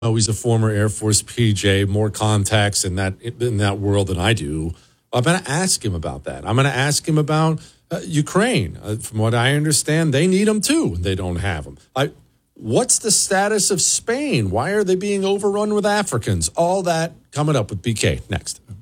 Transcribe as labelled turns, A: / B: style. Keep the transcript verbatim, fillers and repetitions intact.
A: Oh, he's a former Air Force P J, more contacts in that in that world than I do. I'm going to ask him about that. I'm going to ask him about uh, Ukraine. Uh, from what I understand, they need them too, and they don't have them. I, what's the status of Spain? Why are they being overrun with Africans? All that coming up with B K next.